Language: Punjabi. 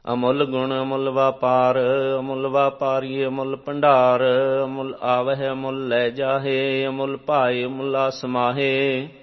ਅਮੁੱਲ ਗੁਣ ਅਮੁੱਲ ਵਾਪਾਰ, ਅਮੁੱਲ ਵਾਪਾਰੀ ਅਮੁੱਲ ਭੰਡਾਰ, ਅਮੁੱਲ ਆਵਹਿ ਅਮੁੱਲ ਲੈ ਜਾਹੇ, ਅਮੁੱਲ ਭਾਏ ਅਮੁੱਲਾ ਸਮਾਹੇ।